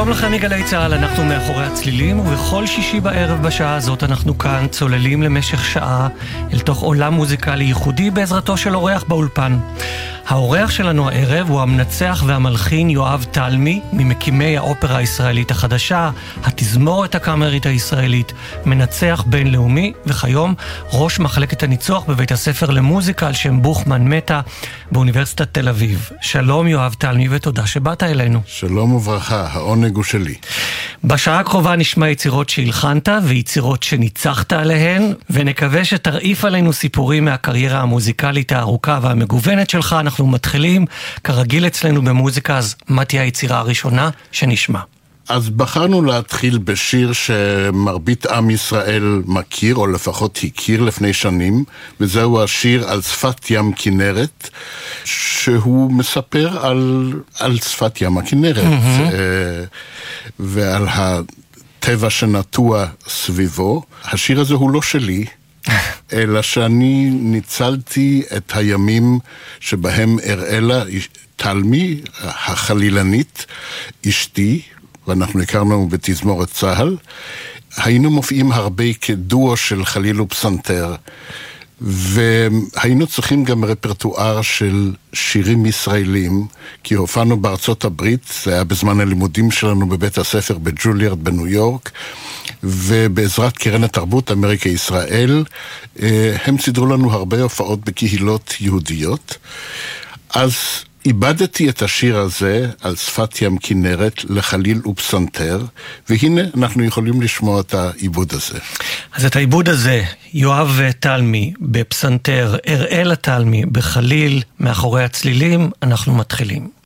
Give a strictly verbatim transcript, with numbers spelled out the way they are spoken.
שלום לכם מגלי צהל, אנחנו מאחורי הצלילים, ובכל שישי בערב בשעה הזאת אנחנו כאן צוללים למשך שעה אל תוך עולם מוזיקלי ייחודי בעזרתו של אורח באולפן. האורח שלנו הערב הוא המנצח והמלחין יואב תלמי, ממקימי האופרה הישראלית החדשה, התזמורת הקאמרית הישראלית, מנצח בינלאומי, וכיום ראש מחלקת הניצוח בבית הספר למוזיקה על שם בוכמן מטה באוניברסיטת תל אביב. שלום יואב תלמי ותודה שבאת אלינו. שלום וברכה, העונג הוא שלי. בשעה הקרובה נשמע יצירות שהלחנת ויצירות שניצחת עליהן, ונקווה שתרעיף עלינו סיפורים מהקריירה המוזיקלית הארוכה והמגוונת שלך. אנחנו מתחילים כרגיל אצלנו במוזיקה, אז מה תהיה היצירה הראשונה שנשמע? אז בחרנו להתחיל בשיר שמרבית עם ישראל מכיר, או לפחות הכיר לפני שנים, וזהו השיר על שפת ים כנרת, שהוא מספר על, על שפת ים הכנרת, mm-hmm. ועל הטבע שנטוע סביבו. השיר הזה הוא לא שלי, אלא שאני ניצלתי את הימים שבהם אראלה תלמי, החלילנית, אשתי, ואנחנו הכרנו בתזמורת צהל, היינו מופיעים הרבה כדואו של חליל ופסנתר, והיינו צריכים גם רפרטואר של שירים ישראלים, כי הופענו בארצות הברית, זה היה בזמן הלימודים שלנו בבית הספר בג'וליארד בניו יורק, ובעזרת קרן התרבות אמריקה ישראל, הם סידרו לנו הרבה הופעות בקהילות יהודיות. אז איבדתי את השיר הזה על שפת ים כנרת לחליל ופסנתר, והנה אנחנו יכולים לשמוע את העיבוד הזה. אז את העיבוד הזה, יואב תלמי בפסנתר, אראלה תלמי בחליל, מאחורי הצלילים, אנחנו מתחילים.